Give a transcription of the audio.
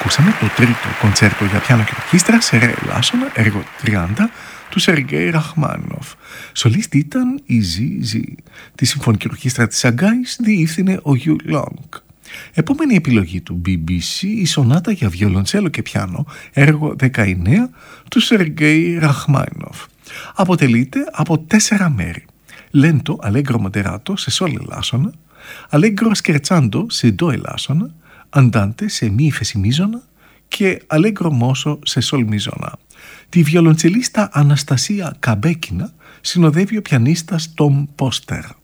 Ακούσαμε το τρίτο κοντσέρτο για πιάνο και ορχήστρα σε ρε ελάσσονα, έργο 30, του Σεργέη Ραχμάνινοφ. Σολίστη ήταν η ZZ. Τη συμφωνική ορχήστρα της Σαγκάης διεύθυνε ο Γιου Λόγκ. Επόμενη επιλογή του BBC, η σονάτα για βιολοντσέλο και πιάνο, έργο 19, του Σεργέη Ραχμάνινοφ. Αποτελείται από 4 μέρη. Λέντο, αλέγκρο μοντεράτο σε σόλ ελάσσονα, αλέγκρο σκερτσάντο σε ντο ελάσσονα, αντάντε σε μη ύφεση και αλέγκρο μόσο σε σόλ μίζωνα. Τη βιολοντσελίστα Αναστασία Καμπέκινα συνοδεύει ο πιανίστας Τόμ Πόστερ.